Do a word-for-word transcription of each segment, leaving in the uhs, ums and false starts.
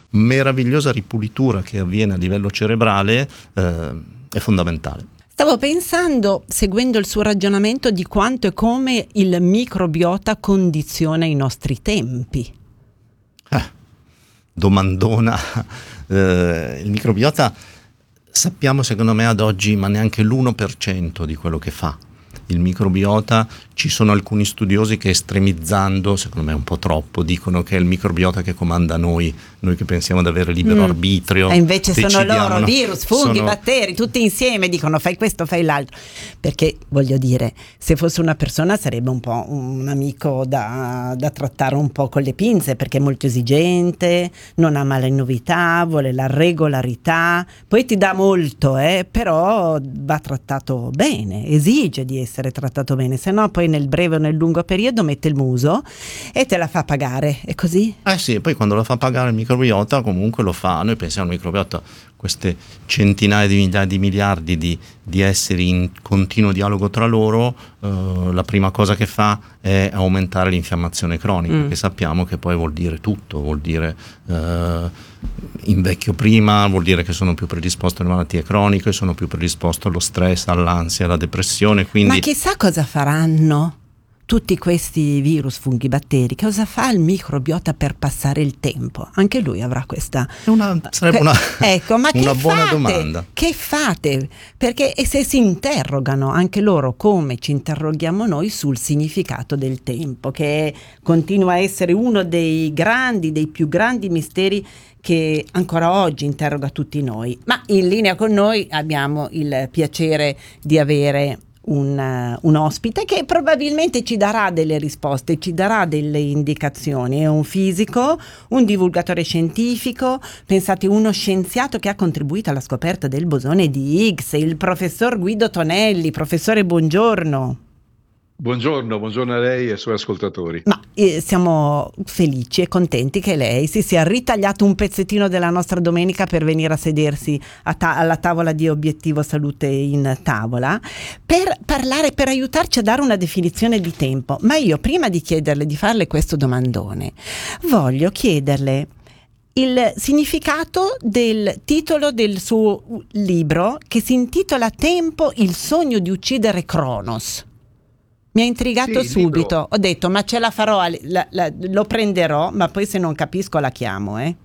meravigliosa ripulitura che avviene a livello cerebrale eh, è fondamentale. Stavo pensando, seguendo il suo ragionamento, di quanto e come il microbiota condiziona i nostri tempi. Eh, domandona. Eh, il microbiota sappiamo secondo me ad oggi ma neanche l'uno per cento di quello che fa. Il microbiota, ci sono alcuni studiosi che, estremizzando, secondo me un po' troppo, dicono che è il microbiota che comanda noi, noi che pensiamo di avere libero mm. arbitrio. E invece sono loro, no? virus, funghi, sono... batteri, tutti insieme dicono fai questo, fai l'altro. Perché, voglio dire, se fosse una persona sarebbe un po' un amico da, da trattare un po' con le pinze, perché è molto esigente, non ama le novità, vuole la regolarità, poi ti dà molto, eh, però va trattato bene, esige di essere trattato bene, se no poi nel breve o nel lungo periodo mette il muso e te la fa pagare, è così? Eh sì, poi quando lo fa pagare il microbiota comunque lo fa. Noi pensiamo al microbiota, queste centinaia di migliaia di miliardi di, di esseri in continuo dialogo tra loro, eh, la prima cosa che fa è aumentare l'infiammazione cronica, mm. che sappiamo che poi vuol dire tutto, vuol dire eh, invecchio prima, vuol dire che sono più predisposto alle malattie croniche, sono più predisposto allo stress, all'ansia, alla depressione. Quindi... Ma chissà cosa faranno tutti questi virus, funghi, batteri, cosa fa il microbiota per passare il tempo? Anche lui avrà questa... Una, sarebbe una, ecco, ma una che buona fate? domanda. Che fate? Perché e se si interrogano anche loro come ci interroghiamo noi sul significato del tempo, che continua a essere uno dei grandi, dei più grandi misteri che ancora oggi interroga tutti noi. Ma in linea con noi abbiamo il piacere di avere Un, uh, un ospite che probabilmente ci darà delle risposte, ci darà delle indicazioni. È un fisico, un divulgatore scientifico, pensate, uno scienziato che ha contribuito alla scoperta del bosone di Higgs, il professor Guido Tonelli. Professore, buongiorno. Buongiorno, buongiorno a lei e ai suoi ascoltatori. Ma eh, siamo felici e contenti che lei si sia ritagliato un pezzettino della nostra domenica per venire a sedersi a ta- alla tavola di Obiettivo Salute in Tavola per parlare, per aiutarci a dare una definizione di tempo. Ma io, prima di chiederle di farle questo domandone, voglio chiederle il significato del titolo del suo libro, che si intitola Tempo, il sogno di uccidere Cronos. Mi ha intrigato sì, subito, libro. Ho detto ma ce la farò, la, la, lo prenderò, ma poi se non capisco la chiamo, eh.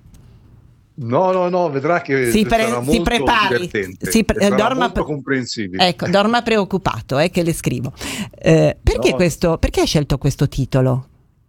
No, no, no, vedrà che si pre- sarà si molto prepari, divertente, si pre- sarà dorma molto pre- comprensibile. Ecco, dorma preoccupato, eh, che le scrivo. Eh, perché No. questo? Perché hai scelto questo titolo?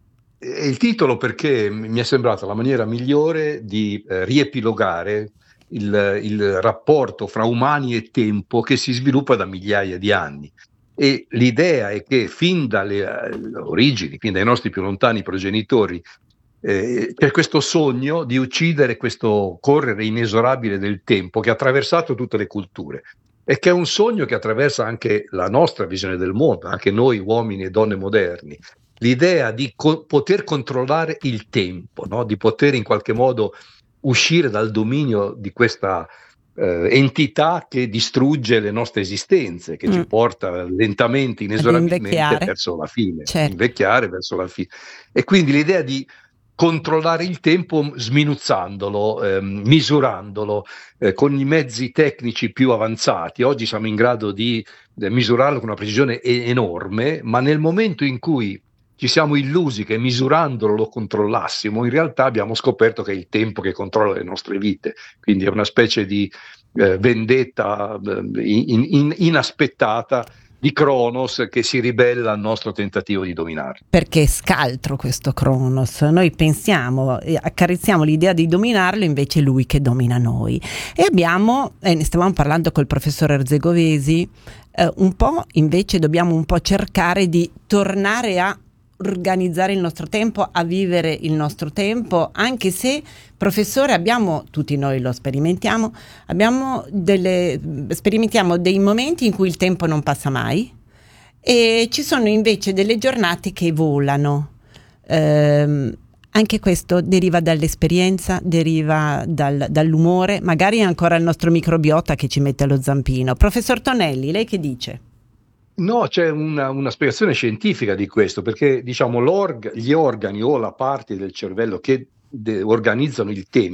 E il titolo perché mi è sembrata la maniera migliore di eh, riepilogare il, il rapporto fra umani e tempo che si sviluppa da migliaia di anni. E l'idea è che fin dalle uh, origini, fin dai nostri più lontani progenitori, eh, c'è questo sogno di uccidere questo correre inesorabile del tempo che ha attraversato tutte le culture e che è un sogno che attraversa anche la nostra visione del mondo, anche noi uomini e donne moderni. L'idea di co- poter controllare il tempo, no? Di poter in qualche modo uscire dal dominio di questa Uh, entità che distrugge le nostre esistenze, che mm. ci porta lentamente, inesorabilmente verso la fine, certo. invecchiare verso la fine. E quindi l'idea di controllare il tempo sminuzzandolo, ehm, misurandolo eh, con i mezzi tecnici più avanzati. Oggi siamo in grado di eh, misurarlo con una precisione e- enorme, ma nel momento in cui ci siamo illusi che misurandolo lo controllassimo, in realtà abbiamo scoperto che è il tempo che controlla le nostre vite, quindi è una specie di eh, vendetta eh, in, in, inaspettata di Cronos che si ribella al nostro tentativo di dominare. Perché è scaltro questo Cronos, noi pensiamo, accarezziamo l'idea di dominarlo, invece è lui che domina noi. E abbiamo, eh, ne stavamo parlando col professor Erzegovesi, eh, un po' invece dobbiamo un po' cercare di tornare a organizzare il nostro tempo, a vivere il nostro tempo, anche se, professore, abbiamo, tutti noi lo sperimentiamo, abbiamo delle, sperimentiamo dei momenti in cui il tempo non passa mai e ci sono invece delle giornate che volano. Ehm, anche questo deriva dall'esperienza, deriva dal, dall'umore, magari è ancora il nostro microbiota che ci mette lo zampino. Professor Tonelli, lei che dice? No, c'è una, una spiegazione scientifica di questo, perché diciamo l'org- gli organi o la parte del cervello che de- organizzano il tempo